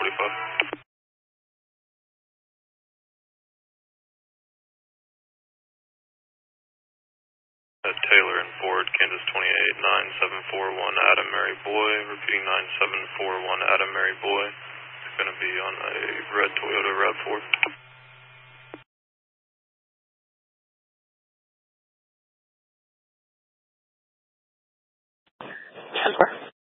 45. Taylor and Ford, Kansas 28, 9741 Adam Mary Boy, repeating 9741 Adam Mary Boy. It's going to be on a red Toyota RAV4. 10-4.